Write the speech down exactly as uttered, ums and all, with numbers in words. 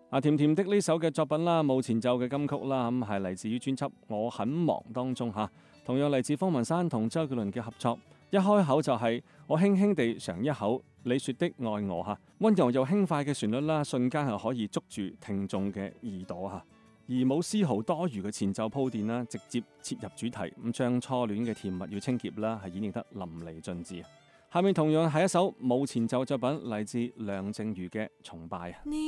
啊，甜甜的呢首嘅作品啦，冇前奏嘅金曲啦，咁係嚟自於專輯《我很忙》當中嚇，同樣嚟自方文山同周杰倫嘅合作。一開口就係我輕輕地嘗一口你説的愛我嚇，溫柔又輕快嘅旋律啦，瞬間係可以捉住聽眾嘅耳朵嚇，而冇絲毫多餘嘅前奏鋪墊啦，直接切入主題，咁將初戀嘅甜蜜與清潔啦，係演繹得淋漓盡致。下面同樣係一首冇前奏作品，嚟自梁靜茹嘅《崇拜》。